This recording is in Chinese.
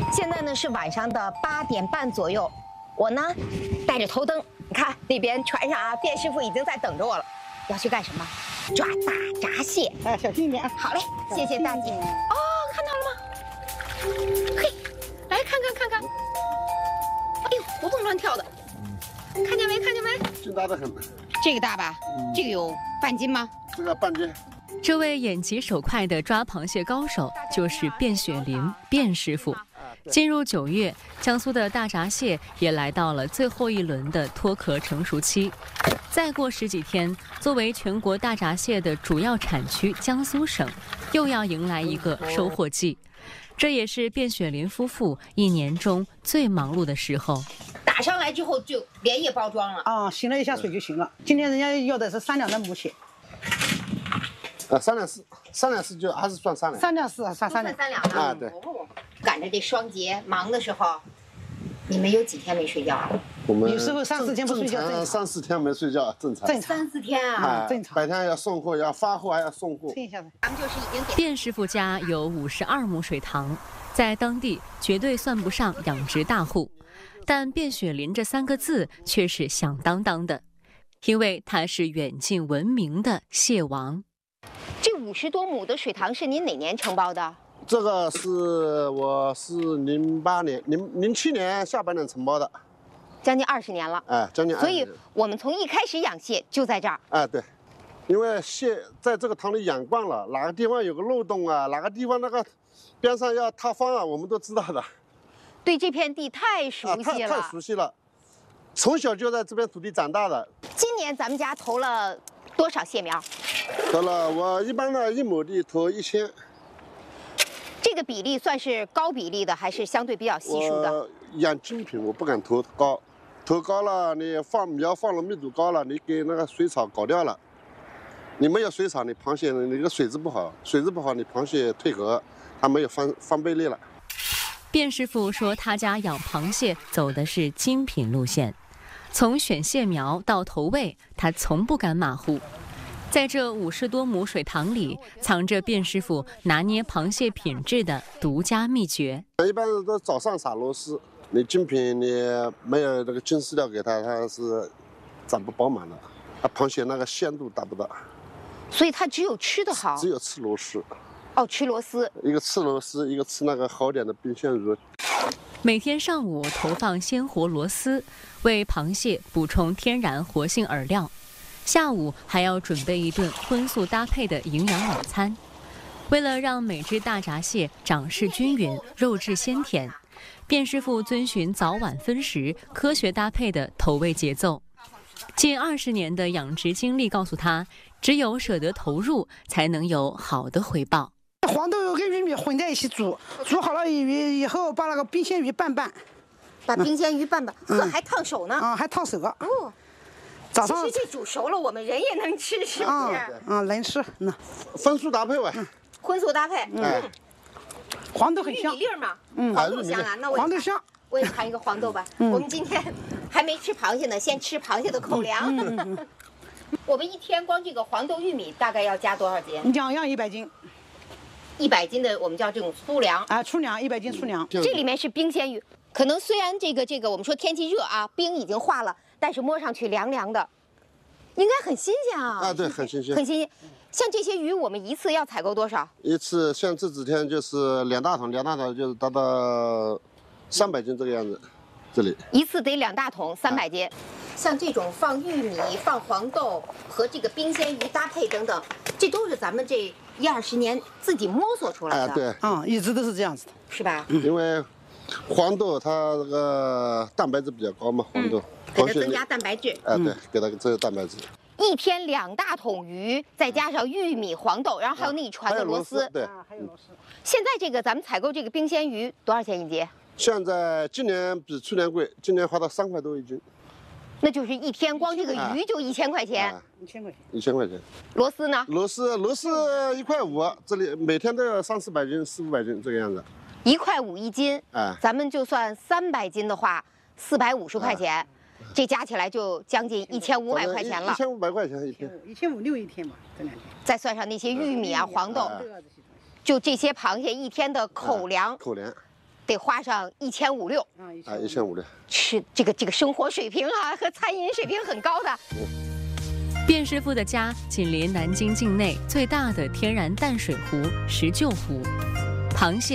现在呢是晚上的8点半左右，我呢带着头灯，你看那边船上啊，卞师傅已经在等着我了。要去干什么？抓大闸蟹。 哎，小心一点。 好嘞，谢谢大姐。哦，看到了吗？嘿，来看看看看。哎呦，活蹦乱跳的，看见没？看见没？ 劲大的很。 这个大吧？这个有半斤吗？ 这个半斤。 这位眼疾手快的抓螃蟹高手就是卞雪林卞师傅。进入9月，江苏的大闸蟹也来到了最后一轮的脱壳成熟期。再过10几天，作为全国大闸蟹的主要产区，江苏省又要迎来一个收获季。这也是卞雪林夫妇1年中最忙碌的时候。 打上来之后就连夜包装了。 啊，醒了一下水就行了。今天人家要的是3两的母蟹。 3两4，3两4就还是算3两。 3两4算3两。 3两的。 啊，对。 赶着这双节忙的时候，你们有几天没睡觉啊？ 我们有时候3、4天不睡觉正常。 3、4天没睡觉正常。 正常。 3、4天啊， 正常。 白天要送货，要发货，还要送货。 听一下子。 咱们就是已经给。 卞师傅家有52亩水塘，在当地绝对算不上养殖大户，但卞雪林这3个字却是响当当的，因为他是远近闻名的蟹王。 这50多亩的水塘是您哪年承包的？ 这个我是08年、07年下半年承包的， 将近20年了。 哎，将近20年。 所以我们从一开始养蟹就在这儿。 哎，对，因为蟹在这个塘里养惯了，哪个地方有个漏洞啊，哪个地方那个边上要塌方啊，我们都知道的。 对这片地太熟悉了。 太熟悉了，从小就在这边土地长大的。 今年咱们家投了多少蟹苗？ 投了，我一般的1亩地投1000。 这个比例算是高比例的，还是相对比较稀疏的？ 我养精品，我不敢投高，投高了你苗放了密度高了，你给那个水草搞掉了。你没有水草，你螃蟹你个水质不好，水质不好，你螃蟹退壳，它没有翻倍力了。 卞师傅说，他家养螃蟹走的是精品路线，从选蟹苗到投喂，他从不敢马虎。在这50多亩水塘里，藏着卞师傅拿捏螃蟹品质的独家秘诀。 一般都早上撒螺丝，你精品你没有这个精饲料给它，它是长不饱满的，它螃蟹那个鲜度达不到。 所以它只有吃的好， 只有吃螺丝。 哦，吃螺丝。 一个吃螺丝，一个吃那个好点的冰鲜鱼。 每天上午投放鲜活螺丝，为螃蟹补充天然活性饵料。下午还要准备一顿荤素搭配的营养晚餐。为了让每只大闸蟹长势均匀、肉质鲜甜，卞师傅遵循早晚分时、科学搭配的投喂节奏。近20年的养殖经历告诉他，只有舍得投入，才能有好的回报。 黄豆跟玉米混在一起煮，煮好了以后把那个冰鲜鱼拌， 把冰鲜鱼拌，还烫手呢。 啊，还烫手。 哦。 早上其实这煮熟了，我们人也能吃，是不是？ 能吃。 荤素搭配呗。 荤素搭配。 黄豆很香。 玉米粒嘛。黄豆香啊，那我黄豆香。 我也尝一个黄豆吧。我们今天还没吃螃蟹呢，先吃螃蟹的口粮。我们一天光这个黄豆、玉米大概要加多少斤 ？2样100斤。 100斤的我们叫这种粗粮啊，粗粮100斤粗粮。 这里面是冰鲜鱼，可能虽然这个我们说天气热啊，冰已经化了。但是摸上去凉凉的，应该很新鲜啊！ 啊，对，很新鲜， 很新鲜。像这些鱼，我们一次要采购多少？ 一次像这几天就是2大桶，2大桶就是达到300斤这个样子。这里一次得2大桶，300斤。像这种放玉米、放黄豆和这个冰鲜鱼搭配等等，这都是咱们这10-20年自己摸索出来的。 对， 一直都是这样子的， 是吧？ 因为黄豆它这个蛋白质比较高嘛，黄豆。 给它增加蛋白质， 对，给它这个蛋白质。 一天2大桶鱼，再加上玉米、黄豆，然后还有那一船的螺丝。 对， 还有螺丝。 现在这个咱们采购这个冰鲜鱼多少钱一斤？ 现在今年比去年贵，今年花到3块多一斤。 那就是一天光这个鱼就1000块钱。 1000块钱。 1000块钱。 螺丝呢？ 螺丝1块5，这里每天都要300-400斤、400-500斤这个样子。 1块5一斤。咱们就算300斤的话，450块钱。这加起来就将近1500块钱了。 1500块钱一天 ，1500-1600一天嘛，这2天。 再算上那些玉米啊、黄豆，就这些螃蟹一天的口粮， 得花上1500-1600。 啊，1500。 吃这个生活水平啊和餐饮水平很高的。 卞师傅的家紧邻南京境内最大的天然淡水湖石臼湖，螃蟹